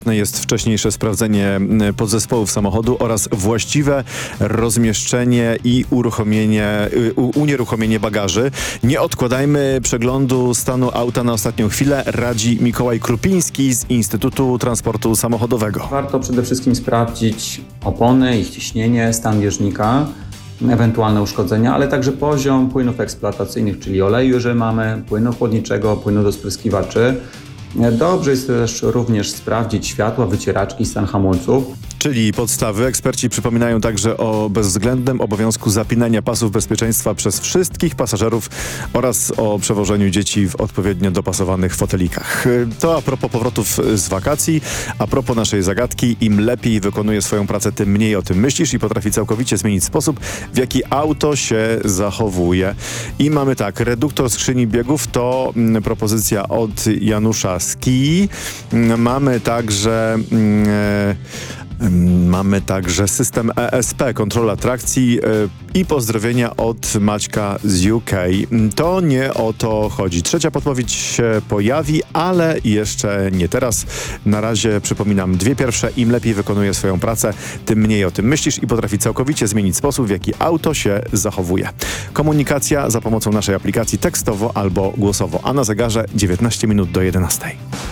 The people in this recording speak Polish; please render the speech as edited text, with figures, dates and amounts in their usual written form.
Jest wcześniejsze sprawdzenie podzespołów samochodu oraz właściwe rozmieszczenie i unieruchomienie bagaży. Nie odkładajmy przeglądu stanu auta na ostatnią chwilę, radzi Mikołaj Krupiński z Instytutu Transportu Samochodowego. Warto przede wszystkim sprawdzić opony, ich ciśnienie, stan bieżnika, ewentualne uszkodzenia, ale także poziom płynów eksploatacyjnych, czyli oleju, jeżeli mamy, płynu chłodniczego, płynu do spryskiwaczy. Dobrze jest też również sprawdzić światła, wycieraczki, stan hamulców. Czyli podstawy. Eksperci przypominają także o bezwzględnym obowiązku zapinania pasów bezpieczeństwa przez wszystkich pasażerów oraz o przewożeniu dzieci w odpowiednio dopasowanych fotelikach. To a propos powrotów z wakacji, a propos naszej zagadki. Im lepiej wykonuje swoją pracę, tym mniej o tym myślisz i potrafi całkowicie zmienić sposób, w jaki auto się zachowuje. I mamy tak, reduktor skrzyni biegów to propozycja od Janusza Ski. Mamy także system ESP, kontrola trakcji i pozdrowienia od Maćka z UK. To nie o to chodzi. Trzecia podpowiedź się pojawi, ale jeszcze nie teraz. Na razie przypominam dwie pierwsze. Im lepiej wykonuje swoją pracę, tym mniej o tym myślisz i potrafi całkowicie zmienić sposób, w jaki auto się zachowuje. Komunikacja za pomocą naszej aplikacji tekstowo albo głosowo, a na zegarze 19 minut do 11.